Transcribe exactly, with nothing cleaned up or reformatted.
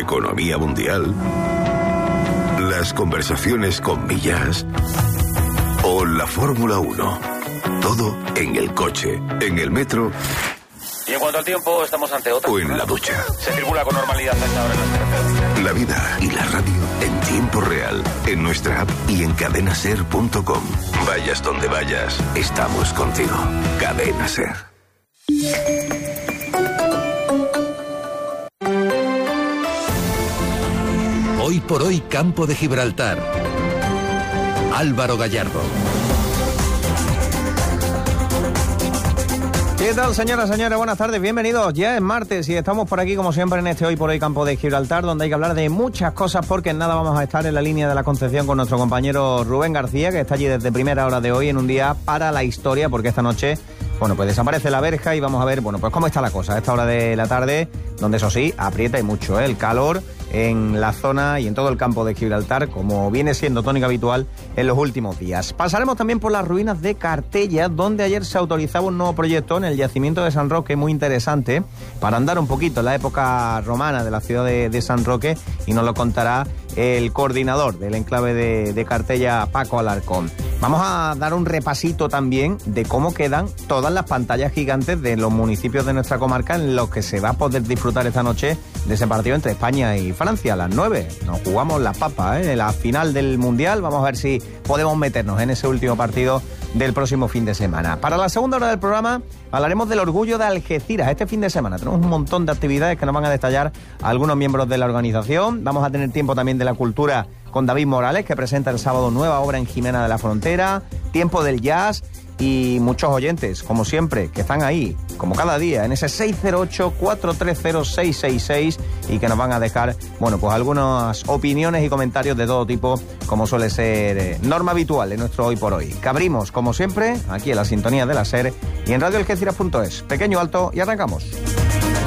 economía mundial, las conversaciones con Millas o la Fórmula uno. Todo en el coche, en el metro. Y en cuanto al tiempo, estamos ante otra. O en la ducha. Se circula con normalidad a esta hora en las carreteras. La vida y la radio en tiempo real, en nuestra app y en cadena ser punto com. Vayas donde vayas, estamos contigo. Cadena Ser. Hoy por hoy, Campo de Gibraltar. Álvaro Gallardo. ¿Qué tal, señoras, señores? Buenas tardes, bienvenidos. Ya es martes y estamos por aquí, como siempre, en este Hoy por Hoy Campo de Gibraltar, donde hay que hablar de muchas cosas, porque en nada vamos a estar en la línea de la Concepción con nuestro compañero Rubén García, que está allí desde primera hora de hoy, en un día para la historia, porque esta noche, bueno, pues desaparece la verja y vamos a ver, bueno, pues cómo está la cosa a esta hora de la tarde, donde eso sí, aprieta y mucho, ¿eh? El calor en la zona y en todo el campo de Gibraltar, como viene siendo tónica habitual en los últimos días. Pasaremos también por las ruinas de Cartella, donde ayer se autorizaba un nuevo proyecto en el yacimiento de San Roque, muy interesante, para andar un poquito en la época romana de la ciudad de, de San Roque, y nos lo contará el coordinador del enclave de, de Cartella, Paco Alarcón. Vamos a dar un repasito también de cómo quedan todas las pantallas gigantes de los municipios de nuestra comarca, en los que se va a poder disfrutar esta noche de ese partido entre España y Francia a las nueve. Nos jugamos las papas, ¿eh? La final del Mundial. Vamos a ver si podemos meternos en ese último partido del próximo fin de semana. Para la segunda hora del programa hablaremos del orgullo de Algeciras. Este fin de semana tenemos un montón de actividades que nos van a detallar algunos miembros de la organización. Vamos a tener tiempo también de la cultura con David Morales, que presenta el sábado nueva obra en Jimena de la Frontera, tiempo del jazz y muchos oyentes, como siempre, que están ahí, como cada día, en ese seis cero ocho, cuatro tres cero, seis seis seis, y que nos van a dejar, bueno, pues algunas opiniones y comentarios de todo tipo, como suele ser eh, norma habitual en nuestro Hoy por Hoy. Que abrimos, como siempre, aquí en la sintonía de la SER y en radio algeciras punto es. Pequeño alto y arrancamos.